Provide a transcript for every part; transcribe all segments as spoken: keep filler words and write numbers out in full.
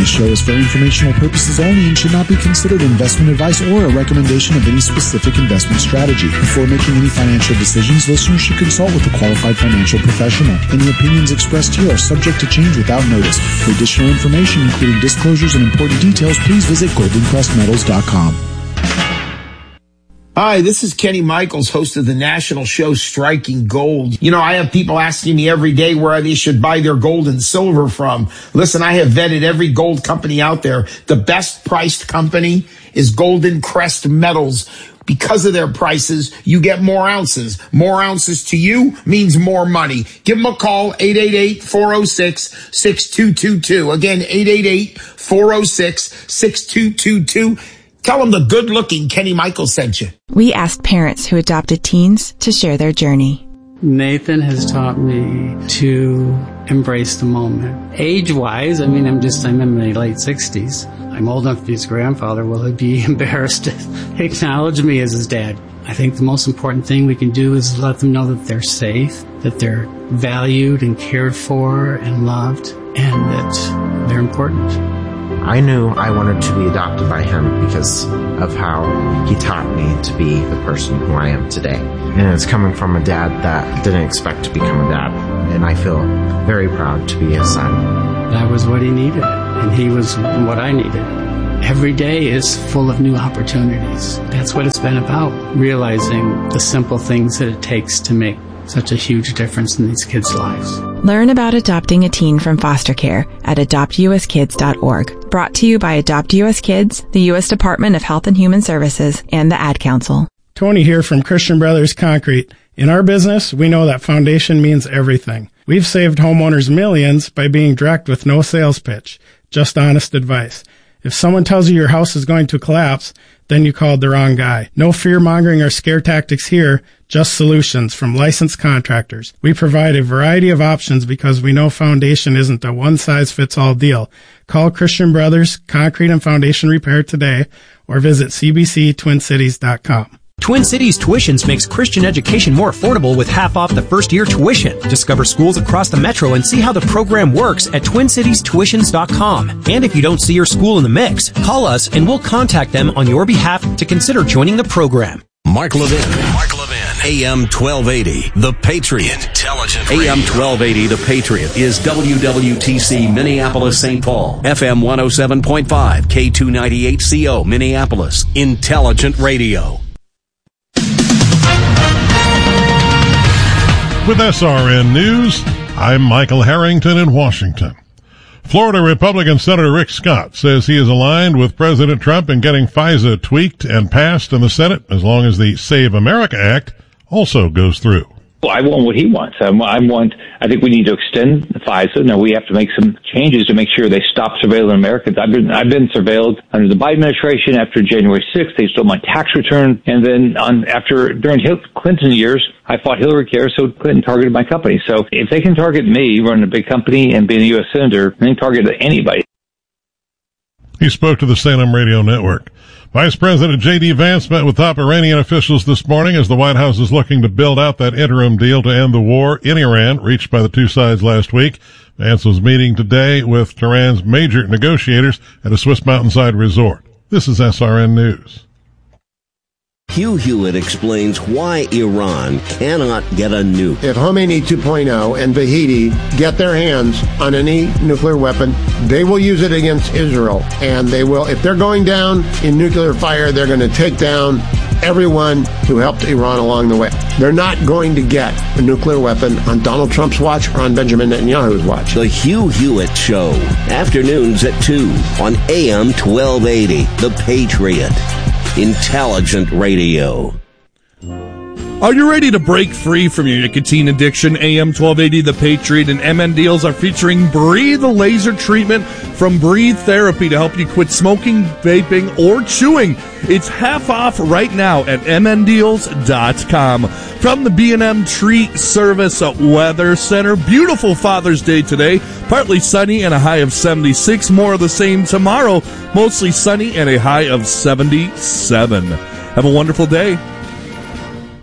This show is for informational purposes only and should not be considered investment advice or a recommendation of any specific investment strategy. Before making any financial decisions, listeners should consult with a qualified financial professional. Any opinions expressed here are subject to change without notice. For additional information, including disclosures and important details, please visit golden crest metals dot com. Hi, this is Kenny Michaels, host of the national show Striking Gold. You know, I have people asking me every day where they should buy their gold and silver from. Listen, I have vetted every gold company out there. The best priced company is Golden Crest Metals. Because of their prices, you get more ounces. More ounces to you means more money. Give them a call, eight eight eight, four oh six, six two two two. Again, eight eight eight, four oh six, six two two two. Tell them the good-looking Kenny Michaels sent you. We asked parents who adopted teens to share their journey. Nathan has taught me to embrace the moment. Age-wise, I mean, I'm just, I'm in my late sixties. I'm old enough to be his grandfather. Will he be embarrassed to acknowledge me as his dad? I think the most important thing we can do is let them know that they're safe, that they're valued and cared for and loved, and that they're important. I knew I wanted to be adopted by him because of how he taught me to be the person who I am today. And it's coming from a dad that didn't expect to become a dad. And I feel very proud to be his son. That was what he needed, and he was what I needed. Every day is full of new opportunities. That's what it's been about, realizing the simple things that it takes to make such a huge difference in these kids' lives. Learn about adopting a teen from foster care at adopt u s kids dot org. Brought to you by Adopt U S Kids, the U S Department of Health and Human Services, and the Ad Council. Tony here from Christian Brothers Concrete. In our business, we know that foundation means everything. We've saved homeowners millions by being direct with no sales pitch, just honest advice. If someone tells you your house is going to collapse, then you called the wrong guy. No fear-mongering or scare tactics here, just solutions from licensed contractors. We provide a variety of options because we know foundation isn't a one-size-fits-all deal. Call Christian Brothers Concrete and Foundation Repair today or visit c b c twin cities dot com. Twin Cities Tuitions makes Christian education more affordable with half off the first-year tuition. Discover schools across the metro and see how the program works at twin cities tuitions dot com. And if you don't see your school in the mix, call us and we'll contact them on your behalf to consider joining the program. Mark Levin. Mark Levin. A M twelve eighty, The Patriot. Intelligent Radio. A M twelve eighty, The Patriot is W W T C Minneapolis, Saint Paul. F M one oh seven point five, K two ninety-eight C O Minneapolis. Intelligent Radio. With S R N News, I'm Michael Harrington in Washington. Florida Republican Senator Rick Scott says he is aligned with President Trump in getting FISA tweaked and passed in the Senate as long as the Save America Act also goes through. Well, I want what he wants. I want, I think we need to extend FISA. Now, we have to make some changes to make sure they stop surveilling Americans. I've been, I've been surveilled under the Biden administration. After January sixth, they stole my tax return. And then on, after, during Clinton years, I fought Hillary Care, so Clinton targeted my company. So if they can target me, running a big company and being a U S senator, they can target anybody. He spoke to the Salem Radio Network. Vice President J D. Vance met with top Iranian officials this morning as the White House is looking to build out that interim deal to end the war in Iran reached by the two sides last week. Vance was meeting today with Tehran's major negotiators at a Swiss mountainside resort. This is S R N News. Hugh Hewitt explains why Iran cannot get a nuke. If Khomeini two point oh and Vahidi get their hands on any nuclear weapon, they will use it against Israel. And they will, if they're going down in nuclear fire, they're going to take down everyone who helped Iran along the way. They're not going to get a nuclear weapon on Donald Trump's watch or on Benjamin Netanyahu's watch. The Hugh Hewitt Show, afternoons at two on A M twelve eighty, The Patriot. Intelligent Radio. Are you ready to break free from your nicotine addiction? A M twelve eighty, The Patriot, and M N Deals are featuring Breathe laser treatment from Breathe Therapy to help you quit smoking, vaping, or chewing. It's half off right now at m n deals dot com. From the B and M Tree Service Weather Center, beautiful Father's Day today. Partly sunny and a high of seventy-six. More of the same tomorrow. Mostly sunny and a high of seventy-seven. Have a wonderful day.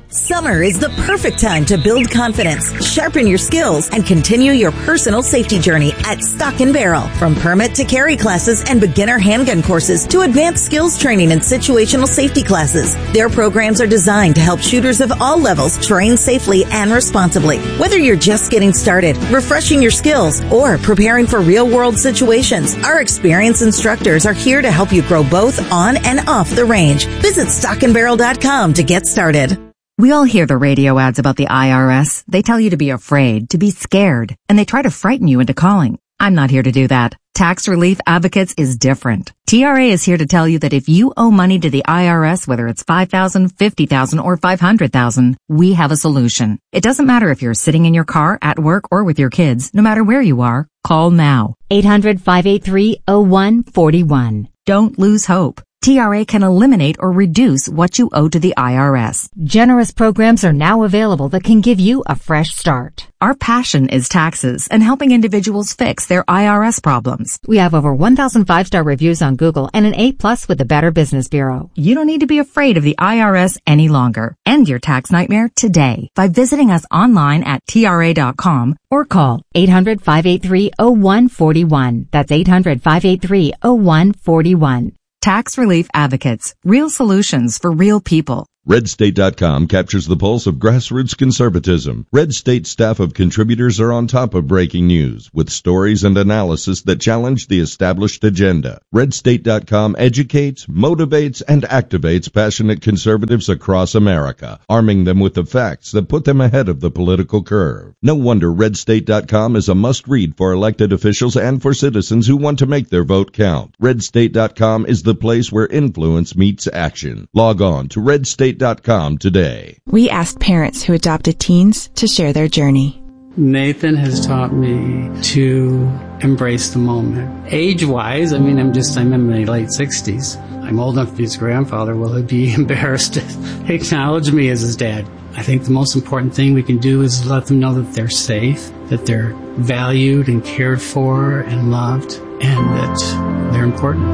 Summer is the perfect time to build confidence, sharpen your skills, and continue your personal safety journey at Stock and Barrel. From permit to carry classes and beginner handgun courses to advanced skills training and situational safety classes, their programs are designed to help shooters of all levels train safely and responsibly. Whether you're just getting started, refreshing your skills, or preparing for real-world situations, our experienced instructors are here to help you grow both on and off the range. Visit stock and barrel dot com to get started. We all hear the radio ads about the I R S. They tell you to be afraid, to be scared, and they try to frighten you into calling. I'm not here to do that. Tax Relief Advocates is different. T R A is here to tell you that if you owe money to the I R S, whether it's five thousand dollars, fifty thousand dollars, or five hundred thousand dollars, we have a solution. It doesn't matter if you're sitting in your car, at work, or with your kids. No matter where you are, call now. eight hundred, five eight three, oh one four one. Don't lose hope. T R A can eliminate or reduce what you owe to the I R S. Generous programs are now available that can give you a fresh start. Our passion is taxes and helping individuals fix their I R S problems. We have over one thousand five-star reviews on Google and an A plus with the Better Business Bureau. You don't need to be afraid of the I R S any longer. End your tax nightmare today by visiting us online at T R A dot com or call eight hundred, five eight three, oh one four one. That's eight hundred, five eight three, oh one four one. Tax Relief Advocates. Real solutions for real people. red state dot com captures the pulse of grassroots conservatism. Red State staff of contributors are on top of breaking news with stories and analysis that challenge the established agenda. red state dot com educates, motivates, and activates passionate conservatives across America, arming them with the facts that put them ahead of the political curve. No wonder red state dot com is a must-read for elected officials and for citizens who want to make their vote count. red state dot com is the place where influence meets action. Log on to red state dot com today. We asked parents who adopted teens to share their journey. Nathan has taught me to embrace the moment. Age-wise, I mean, I'm just, I'm in my late sixties. I'm old enough to be his grandfather. Will he be embarrassed to acknowledge me as his dad? I think the most important thing we can do is let them know that they're safe, that they're valued and cared for and loved, and that they're important.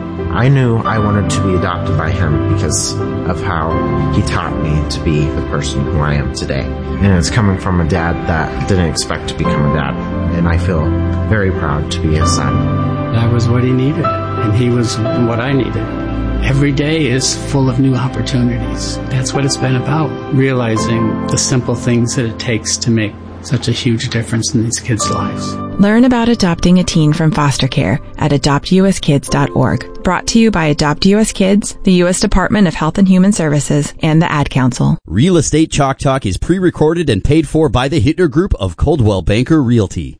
I knew I wanted to be adopted by him because of how he taught me to be the person who I am today. And it's coming from a dad that didn't expect to become a dad. And I feel very proud to be his son. That was what he needed, and he was what I needed. Every day is full of new opportunities. That's what it's been about, realizing the simple things that it takes to make such a huge difference in these kids' lives. Learn about adopting a teen from foster care at adopt u s kids dot org. Brought to you by Adopt U S Kids, the U S Department of Health and Human Services, and the Ad Council. Real Estate Chalk Talk is pre-recorded and paid for by the Hittner Group of Coldwell Banker Realty.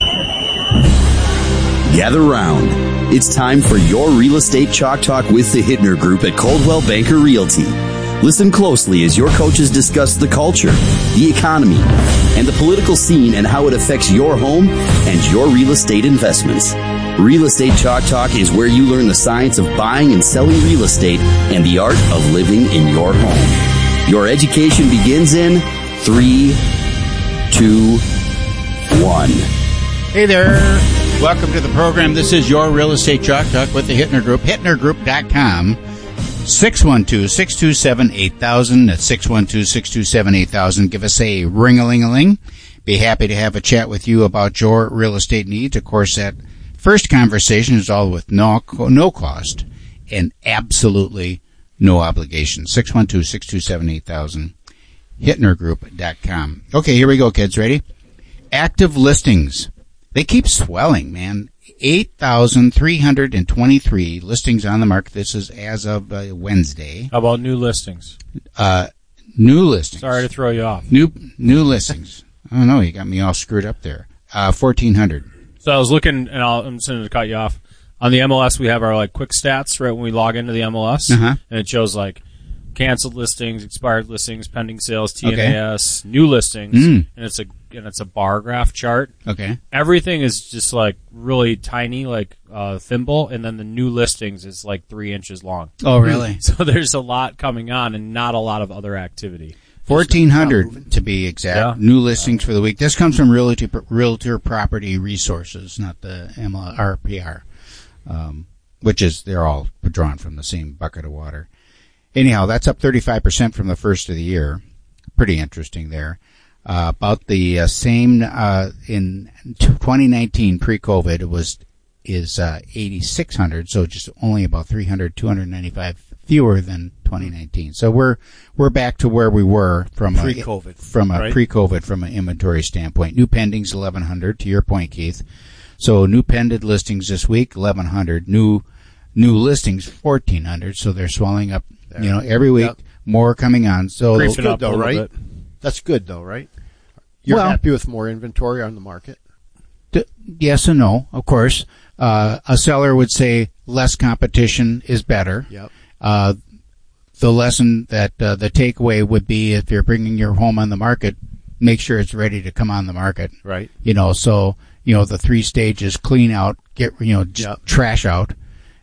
Gather round. It's time for your Real Estate Chalk Talk with the Hittner Group at Coldwell Banker Realty. Listen closely as your coaches discuss the culture, the economy, and the political scene and how it affects your home and your real estate investments. Real Estate Chalk Talk is where you learn the science of buying and selling real estate and the art of living in your home. Your education begins in three, two, one. Hey there. Welcome to the program. This is your Real Estate Chalk Talk with the Hittner Group, hittner group dot com. six one two, six two seven, eight thousand. That's six one two, six two seven, eight thousand. Give us a ring-a-ling-a-ling. Be happy to have a chat with you about your real estate needs. Of course, that first conversation is all with no, no cost and absolutely no obligation. six one two, six two seven, eight thousand. hittner group dot com. Okay, here we go, kids. Ready? Active listings. They keep swelling, man. eight thousand three hundred twenty-three listings on the market. This is as of uh, Wednesday. How about new listings? Uh, new listings. Sorry to throw you off. New new listings. I don't know. You got me all screwed up there. Uh, fourteen hundred. So I was looking, and I'll, I'm just going to cut you off. On the M L S, we have our like quick stats right when we log into the M L S, uh-huh. and it shows like canceled listings, expired listings, pending sales, T N A S, okay. new listings, mm. and it's a and it's a bar graph chart. Okay. Everything is just like really tiny, like uh, thimble, and then the new listings is like three inches long. Oh, really? So there's a lot coming on, and not a lot of other activity. fourteen hundred to be exact. Yeah. New listings for the week. This comes from Realty, Realtor Property Resources, not the M L R P R, um, which is they're all drawn from the same bucket of water. Anyhow, that's up thirty-five percent from the first of the year. pretty interesting there. Uh, about the uh, same uh, in twenty nineteen pre-COVID, it was is uh, eighty-six hundred, so just only about three hundred, two hundred ninety-five fewer than twenty nineteen. So we're we're back to where we were from pre-COVID, a, from a right? pre-COVID from an inventory standpoint. New pendings eleven hundred. To your point, Keith. So new pended listings this week eleven hundred. New new listings fourteen hundred. So they're swelling up. There. You know, every week yep. more coming on. So that's good though, right? Bit. That's good though, right? You're well, happy with more inventory on the market? D- yes and no, of course. Uh, a seller would say less competition is better. Yep. Uh, the lesson that uh, the takeaway would be if you're bringing your home on the market, make sure it's ready to come on the market. Right. You know, so, you know, the three stages, clean out, get, you know, just yep. trash out,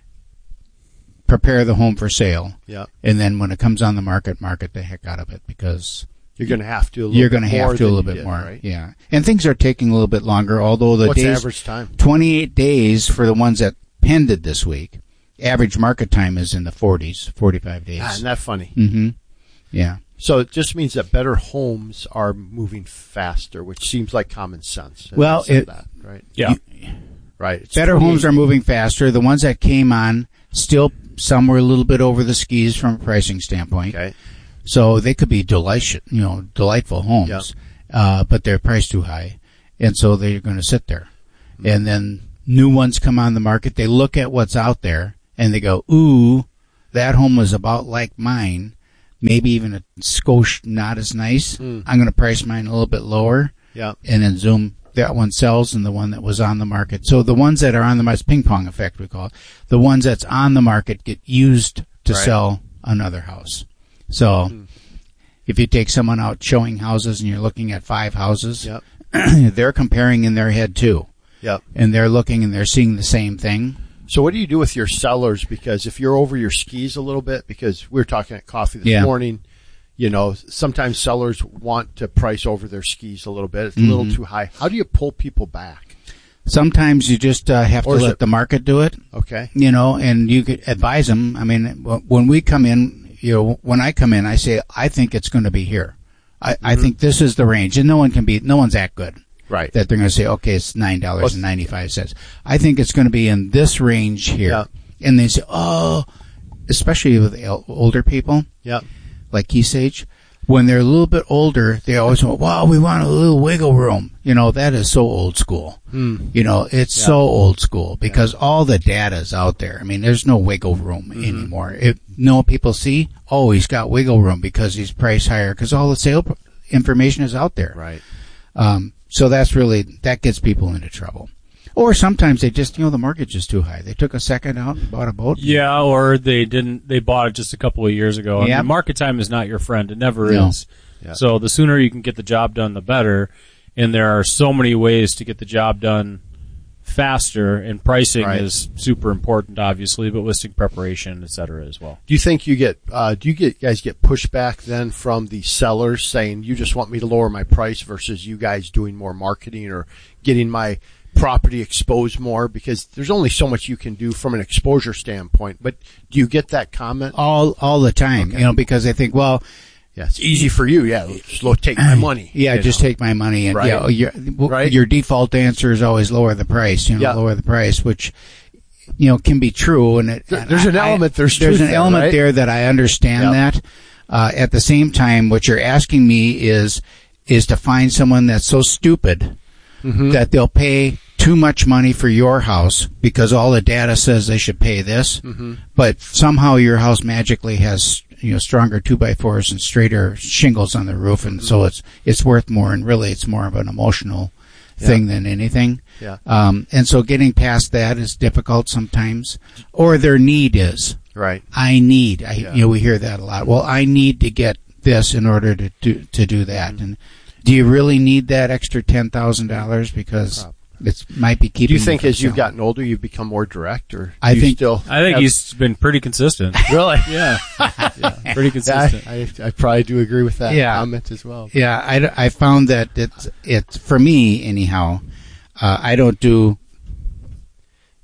prepare the home for sale. Yeah. And then when it comes on the market, market the heck out of it because you're going to have to. A little you're going to have to a little bit did, more, right? Yeah. And things are taking a little bit longer. Although the What's days, average time? twenty-eight days for the ones that pended this week. Average market time is in the forties, forty-five days. Ah, isn't that funny? Mm-hmm. Yeah. So it just means that better homes are moving faster, which seems like common sense. Well, it, that, right? Yeah. You, right. It's better homes are moving faster. The ones that came on still. Some were a little bit over the skis from a pricing standpoint. Okay. So they could be delicious, you know, delightful homes, yep. uh, but they're priced too high. And so they're going to sit there. Mm-hmm. And then new ones come on the market. They look at what's out there and they go, ooh, that home was about like mine. Maybe even a skosh not as nice. Mm. I'm going to price mine a little bit lower. Yeah. And then zoom. That one sells and the one that was on the market. So the ones that are on the market, ping pong effect we call it, the ones that's on the market get used to right. sell another house. So mm. if you take someone out showing houses and you're looking at five houses, yep. they're comparing in their head too. Yep. And they're looking and they're seeing the same thing. So what do you do with your sellers? Because if you're over your skis a little bit, because we were talking at coffee this yeah. morning, you know, sometimes sellers want to price over their skis a little bit. It's a mm-hmm. little too high. How do you pull people back? Sometimes you just uh, have or to let it, the market do it. Okay. You know, and you could advise them. I mean, when we come in, you know, when I come in, I say, I think it's going to be here. I, mm-hmm. I think this is the range. And no one can be, no one's that good. Right. That they're going to say, okay, it's nine dollars and ninety-five cents. I think it's going to be in this range here. Yeah. And they say, oh, especially with older people. Yeah. Like Key Sage. When they're a little bit older, they always go, wow, we want a little wiggle room. You know, that is so old school. Mm. You know, it's yeah. so old school because yeah. all the data is out there. I mean, there's no wiggle room mm-hmm. anymore. If no people see, oh, he's got wiggle room because he's priced higher because all the sale information is out there. Right. Um, so that's really, that gets people into trouble. Or sometimes they just, you know, the mortgage is too high. They took a second out and bought a boat. Yeah, or they didn't, they bought it just a couple of years ago. Yep. I mean, market time is not your friend. It never no. is. Yeah. So the sooner you can get the job done, the better. And there are so many ways to get the job done faster, and pricing right. is super important, obviously, but listing preparation, et cetera, as well. Do you think you get, uh, do you get guys get pushback then from the sellers saying, you just want me to lower my price versus you guys doing more marketing or getting my property exposed more? Because there's only so much you can do from an exposure standpoint. But do you get that comment? All all the time, okay. you know, because they think, well, yeah, it's easy for you. Yeah, just take my money. Yeah, just know. take my money. And right. yeah, your, right. your default answer is always lower the price, you know, yeah. lower the price, which, you know, can be true. And, it, there, and there's I, an element, there's there's truth an there, element right? there that I understand yep. that. Uh, at the same time, what you're asking me is, is to find someone that's so stupid mm-hmm. that they'll pay too much money for your house because all the data says they should pay this, mm-hmm. but somehow your house magically has, you know, stronger two by fours and straighter shingles on the roof, and mm-hmm. so it's it's worth more. And really, it's more of an emotional thing yeah. than anything. Yeah. Um, and so getting past that is difficult sometimes, or their need is right. I need. I, yeah. You know, we hear that a lot. Well, I need to get this in order to do to do that. Mm-hmm. And do you really need that extra ten thousand dollars? Because it might be keeping. Do you think you as you've selling. gotten older, you've become more direct, or I do think you still? I think have, he's been pretty consistent. Really? yeah. yeah, pretty consistent. Yeah, I, I probably do agree with that yeah. comment as well. Yeah, I, I found that it's it's for me anyhow. Uh, I don't do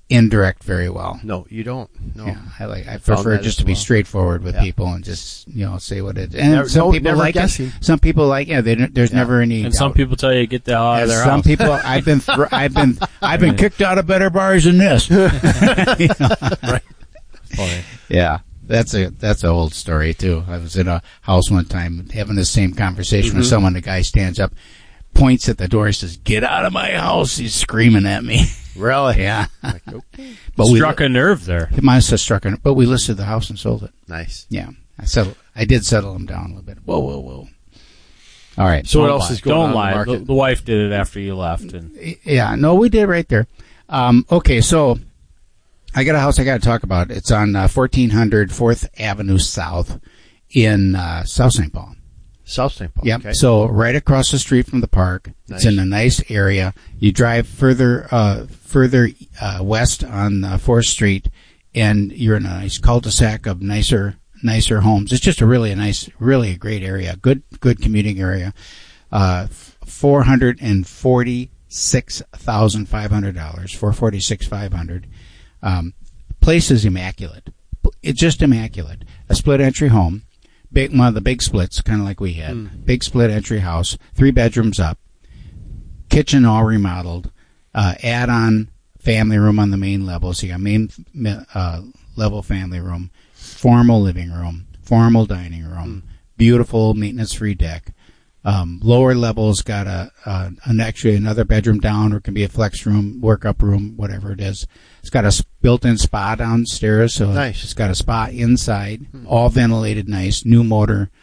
indirect very well. No, you don't. No, yeah, I like. I, I prefer prefer just to well. be straightforward with yeah. people and just you know say what it is. And never, some no, people like guessing. it. Some people like yeah. They don't, there's yeah. never any. And doubt. some people tell you get the hell out of their some house. people I've been thr- I've been I've been kicked out of better bars than this. You know? Right. Yeah. That's a that's an old story too. I was in a house one time having the same conversation Mm-hmm. with someone. The guy stands up, points at the door, says, "Get out of my house!" He's screaming at me. Really? Yeah. Like, okay. But struck we, a nerve there. It must have struck a nerve. But we listed the house and sold it. Nice. Yeah. I settled. I did settle him down a little bit. Whoa, whoa, whoa. All right. So what Don't else lie. is going Don't on in lie. the The, market? the wife did it after you left. And Yeah. No, we did right there. Um, okay. So I got a house I got to talk about. It's on uh, fourteen hundred fourth Avenue South in uh, South Saint Paul. South Saint Paul. Yep. Okay. So right across the street from the park. Nice. It's in a nice area. You drive further uh, further uh, west on uh, fourth Street, and you're in a nice cul-de-sac of nicer nicer homes. It's just a really a nice, really a great area. Good good commuting area. Uh, four hundred and forty-six thousand five hundred dollars. Four forty six five hundred. Um, place is immaculate. It's just immaculate. A split entry home, big one of the big splits, kind of like we had. Mm. Big split entry house, three bedrooms up, kitchen all remodeled, uh, add-on family room on the main level. So you got main uh, level family room, formal living room, formal dining room, mm. beautiful maintenance-free deck. Um, lower levels got a, uh, an actually another bedroom down, or it can be a flex room, workup room, whatever it is. It's got a built-in spa downstairs, so nice. It's got a spa inside, all ventilated, nice, new motor,